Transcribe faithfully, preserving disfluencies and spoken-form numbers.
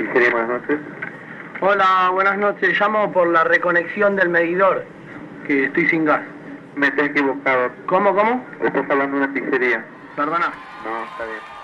Pizzería, buenas noches. Hola, buenas noches. Llamo por la reconexión del medidor, que estoy sin gas. Me está equivocado. ¿Cómo, cómo? Estás hablando de una pizzería. Perdona. No, está bien.